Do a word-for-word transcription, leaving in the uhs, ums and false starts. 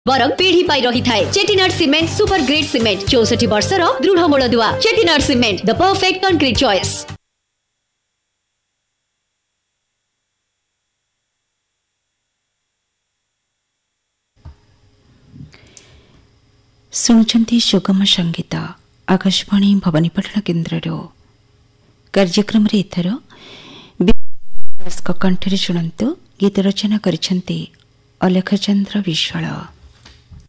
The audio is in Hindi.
बरम पीढ़ी पाई रही थाए। Chettinad cement super grade cement चौसठ वर्षर दृढ़ मूलदुआ। Chettinad cement the perfect concrete choice. शुणुचंती सुगम संगीत आकाशवाणी भवानीपटना केन्द्र कार्यक्रम रे एथर कंठरे शुणु गीत रचना करिसेंती अलेखचंद्र विश्वाल।